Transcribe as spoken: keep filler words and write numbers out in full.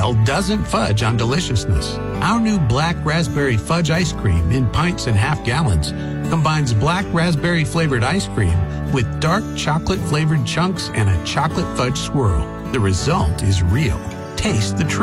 Well doesn't fudge on deliciousness. Our new black raspberry fudge ice cream in pints and half gallons combines black raspberry flavored ice cream with dark chocolate flavored chunks and a chocolate fudge swirl. The result is real. Taste the truth.